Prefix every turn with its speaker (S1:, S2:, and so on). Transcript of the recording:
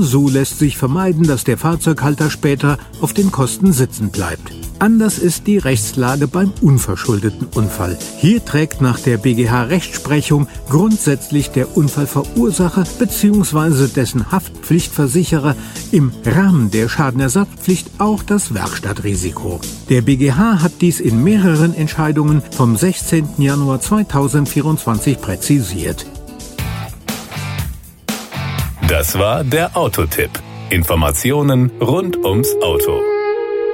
S1: so lässt sich vermeiden, dass der Fahrzeughalter später auf den Kosten sitzen bleibt. Anders ist die Rechtslage beim unverschuldeten Unfall. Hier trägt nach der BGH-Rechtsprechung grundsätzlich der Unfallverursacher bzw. dessen Haftpflichtversicherer im Rahmen der Schadenersatzpflicht auch das Werkstattrisiko. Der BGH hat dies in mehreren Entscheidungen vom 16. Januar 2024 präzisiert.
S2: Das war der Autotipp. Informationen rund ums Auto.